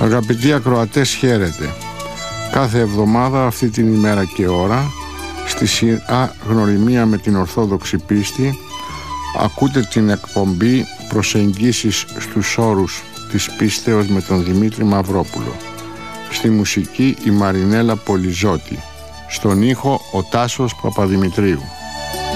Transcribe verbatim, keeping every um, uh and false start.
Αγαπητοί ακροατές, χαίρετε. Κάθε εβδομάδα αυτή την ημέρα και ώρα, στη σειρά Γνωριμία με την Ορθόδοξη Πίστη, ακούτε την εκπομπή Προσεγγίσεις στους όρους της πίστεως με τον Δημήτρη Μαυρόπουλο. Στη μουσική η Μαρινέλα Πολυζώτη. Στον ήχο ο Τάσος Παπαδημητρίου.